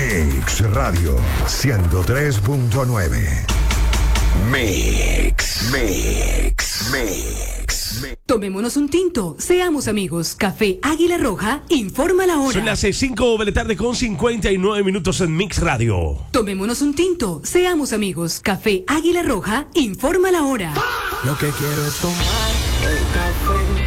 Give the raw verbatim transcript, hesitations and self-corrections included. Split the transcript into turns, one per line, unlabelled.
Mix Radio ciento tres punto nueve. Mix, Mix, Mix, Mix.
Tomémonos un tinto, seamos amigos. Café Águila Roja informa la hora.
Son las cinco de la tarde con cincuenta y nueve minutos en Mix Radio.
Tomémonos un tinto, seamos amigos. Café Águila Roja informa la hora.
Lo que quiero es tomar el café